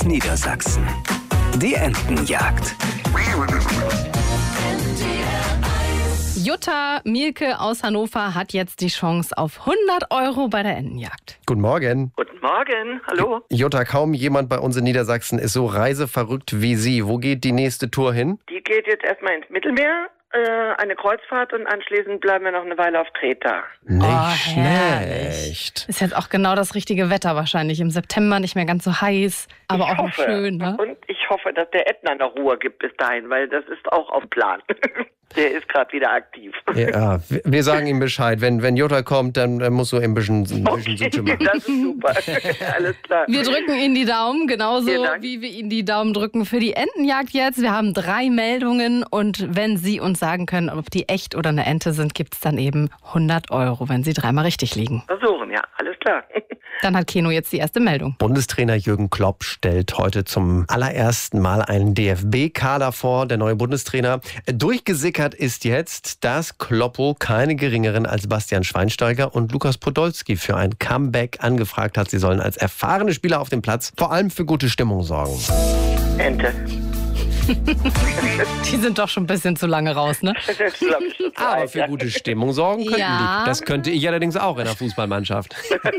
Niedersachsen. Die Entenjagd. Jutta Mielke aus Hannover hat jetzt die Chance auf 100 € bei der Entenjagd. Guten Morgen. Guten Morgen, hallo. Jutta, kaum jemand bei uns in Niedersachsen ist so reiseverrückt wie Sie. Wo geht die nächste Tour hin? Die geht jetzt erstmal ins Mittelmeer, eine Kreuzfahrt und anschließend bleiben wir noch eine Weile auf Kreta. Nicht herrlich. schlecht. Ist jetzt auch genau das richtige Wetter wahrscheinlich. Im September nicht mehr ganz so heiß, aber Ich auch noch hoffe. schön. Ne? Und ich hoffe, dass der Ätna noch Ruhe gibt bis dahin, weil das ist auch auf Plan. Der ist gerade wieder aktiv. Ja, wir sagen ihm Bescheid. Wenn Jutta kommt, dann musst du ein bisschen Suche machen. Das ist super. Alles klar. Wir drücken Ihnen die Daumen, genauso Vielen Dank. wie wir Ihnen die Daumen drücken für die Entenjagd jetzt. Wir haben 3 Meldungen und wenn Sie uns sagen können, ob die echt oder eine Ente sind, gibt es dann eben 100 €, wenn Sie 3-mal richtig liegen. Versuchen, ja, alles klar. Dann hat Keno jetzt die erste Meldung. Bundestrainer Jürgen Klopp stellt heute zum allerersten Mal einen DFB-Kader vor, der neue Bundestrainer. Durchgesickert ist jetzt, dass Kloppo keine geringeren als Bastian Schweinsteiger und Lukas Podolski für ein Comeback angefragt hat. Sie sollen als erfahrene Spieler auf dem Platz vor allem für gute Stimmung sorgen. Ente. Die sind doch schon ein bisschen zu lange raus, ne? Aber für gute Stimmung sorgen könnten Ja. die. Das könnte ich allerdings auch in der Fußballmannschaft.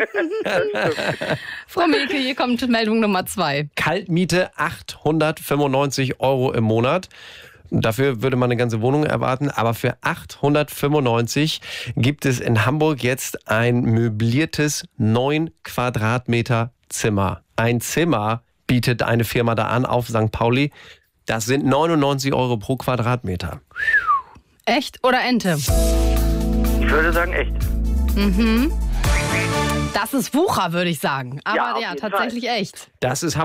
Frau Mielke, hier kommt Meldung Nummer 2. Kaltmiete 895 € im Monat. Dafür würde man eine ganze Wohnung erwarten, aber für 895 gibt es in Hamburg jetzt ein möbliertes 9 Quadratmeter Zimmer. Ein Zimmer bietet eine Firma da an auf St. Pauli. Das sind 99 € pro Quadratmeter. Echt oder Ente? Ich würde sagen, echt. Das ist Wucher, würde ich sagen. Aber Ja, auf ja, jeden tatsächlich echt. Das ist